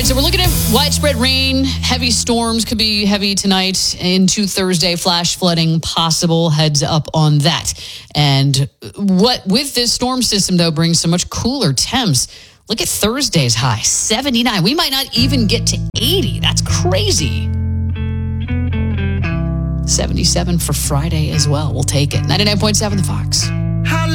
right, so we're looking at widespread rain. Heavy storms could be heavy tonight into Thursday. Flash flooding possible. Heads up on that. And what with this storm system, though, brings so much cooler temps. Look at Thursday's high, 79. We might not even get to 80. That's crazy. 77 for Friday as well. We'll take it. 99.7 The Fox.